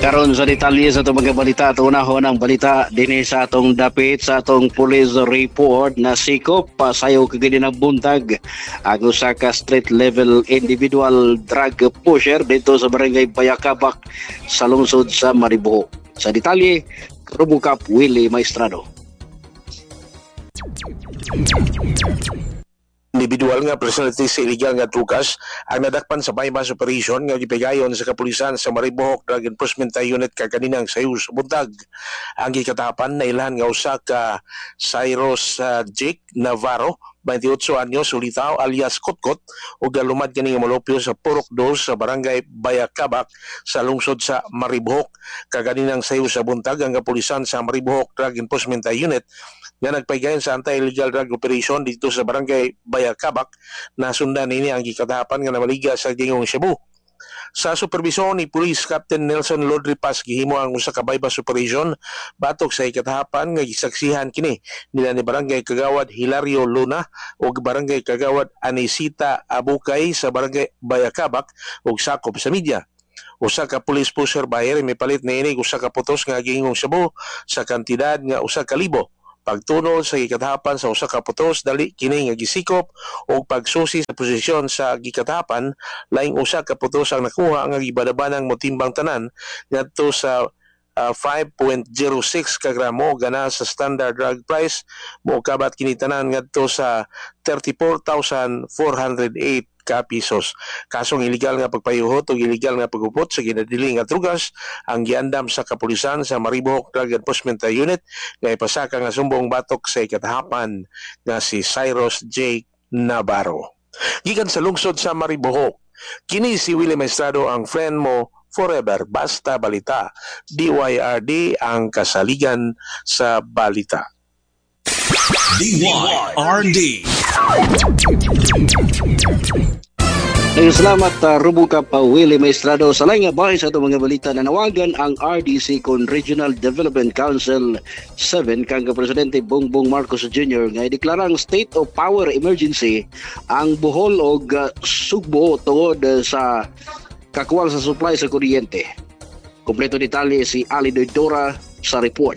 Karon sa detalye sa itong mga balita at unahon ang balita din sa atong dapit sa atong police report na sikop pasayo kagani ng buntag ang usa ka street level individual drug pusher dito sa barangay Bayakabak sa lungsod sa Mariboho. Sa detalye, Rumukap Willie Maestrado. Individual nga personality sa illegal nga drugas ang nadakpan sa bypass operation nga gipigayon sa kapulisan sa Maribohok Drug Enforcement Unit kaganinang sayo sa buntag. Ang gikatapan na ilan nga usa ka Cyrus Jake Navarro, 28 anyos, Ulitaw alias Kotkot, o galumad kani nga molopyo sa Purok 2 sa barangay Bayakabak sa lungsod sa Maribohok. Kaganinang sayo sa buntag ang kapulisan sa Maribohok Drug Enforcement Unit nga nagpaygayon sa anti-illegal drug operation dito sa barangay Bayakabak na sundan nini ang gikatapan nga namaliga sa Gingong Cebu. Sa supervisyon ni Police Captain Nelson Lodripas gihimo ang usa ka bypass operation batok sa ikatahapan nga gisaksihan kini nila ni barangay Kagawad Hilario Luna o barangay Kagawad Anisita Abukay sa barangay Bayakabak ug sakop sa media. Usa ka police pusher buyer may palit na ini usa ka putos nga Gingong Cebu sa kantidad nga 1,000. Pagtunod sa gikatahapan sa usa ka putos dali kini nga gisikop o pagsusi sa posisyon sa gikatahapan laing usa ka putos ang nakuha nga gibadabanang motimbang tanan ngadto sa 5.06 ka gramo gana sa standard drug price mo kabat kini tanan ngadto sa 34,408 ka pesos. Kasong illegal nga pagpayuhot o illegal nga pagupot sa ginadili nga drugas ang giandam sa kapulisan sa Maribohok Drug Enforcement Unit nga ipasaka nga sumbong batok sa ikatahapan nga si Cyrus J. Navarro. Gikan sa lungsod sa Maribohok, kini si Willie Maestrado ang friend mo forever, basta balita. DYRD ang kasaligan sa balita. DYRD. Salamat Rumukap Willie Maestrado. Sa laing nga bahay sa itong mga balita na nawagan ang RDC kon Regional Development Council 7 kang Presidente Bongbong Marcos Jr. nga ideklarang state of power emergency ang Bohol o Sugbo tungod sa kakuwal sa supply sa kuryente. Kompleto detalye si Ali Doidora sa report.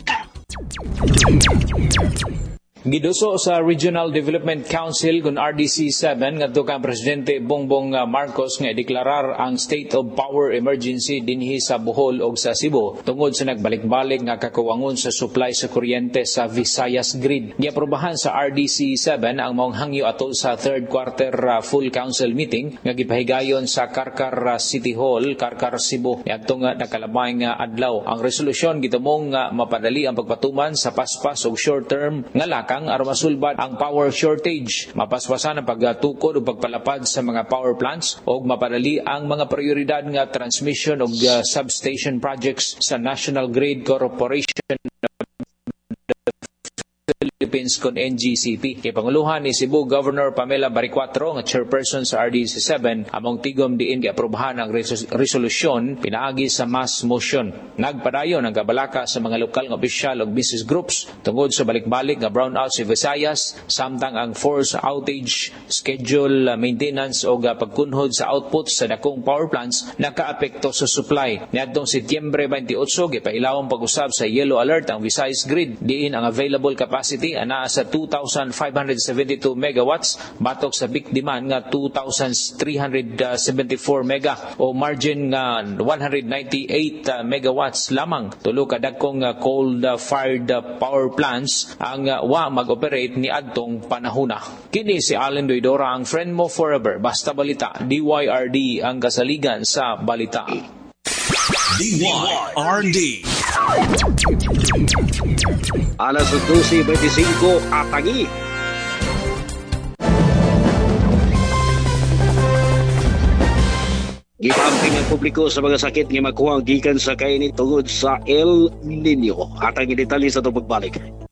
Giduso sa Regional Development Council kun RDC-7 ngadto kang Presidente Bongbong Marcos nga deklarar ang state of power emergency dinhi sa Bohol ug sa Cebu tungod sa nagbalik-balik nga kakuwangon sa supply sa kuryente sa Visayas Grid. Giaprobahan sa RDC-7 ang maong hangyo atol sa third quarter full council meeting nga gipahigayon sa Karkar City Hall, Karkar, Cebu niadtong nakalabay nga adlaw. Ang resolusyon gitumong nga mapadali ang pagpatuman sa paspas ug short term nga lakang aron masulbad ang power shortage, mapaspasan ang pagtukod o pagpalapad sa mga power plants o mapadali ang mga prioridad nga transmission o substation projects sa National Grid Corporation Philippines kon NGCP. Kay Panguluhan ni Cebu Governor Pamela Baricuatro nga chairperson sa RDC-7 among tigom diin giaprobahan ang resolusyon pinaagi sa mass motion. Nagpadayon ang kabalaka sa mga lokal nga opisyal ug business groups tungod sa balik-balik nga brownout sa Visayas samtang ang force outage, schedule maintenance o pagkunhod sa output sa dakong power plants nakaapekto sa supply. Niadtong Setyembre 28 gipailawong pag-usab sa yellow alert ang Visayas Grid diin ang available capacity anaa sa 2,572 megawatts batok sa peak demand nga 2,374 mega o margin nga 198 megawatts lamang. Tulo ka dagkong coal-fired power plants ang wa mag-operate ni adtong panahona. Kini si Allen Doidora ang friend mo forever, basta balita. DYRD ang kasaligan sa balita. DYRD. Alas 12:25 atangi. Gipamping ang publiko sa mga sakit nga makuha gikan sa kainit tungod sa El Nino. Atang detalye sa itong pagbalik.